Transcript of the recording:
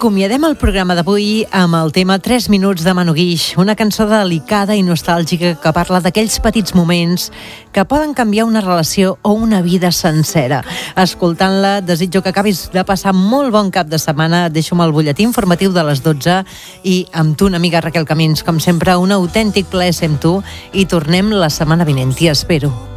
Acomiadem el programa d'avui amb el tema 3 minuts de Manu Guix, una cançó delicada i nostàlgica que parla d'aquells petits moments que poden canviar una relació o una vida sencera. Escoltant-la, desitjo que acabis de passar molt bon cap de setmana. Et deixo amb el butlletí informatiu de les 12 i amb tu, una amiga Raquel Camins. Com sempre, un autèntic plaer ser amb tu i tornem la setmana vinent. T'hi espero.